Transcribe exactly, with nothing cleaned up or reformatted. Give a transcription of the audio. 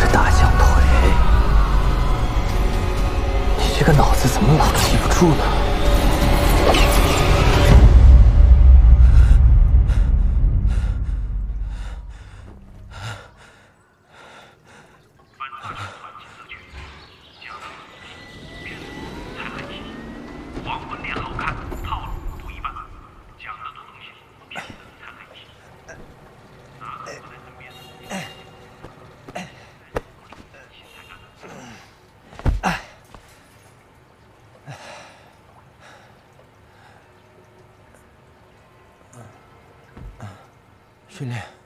大象腿，你这个脑子怎么老记不住呢？ 训练。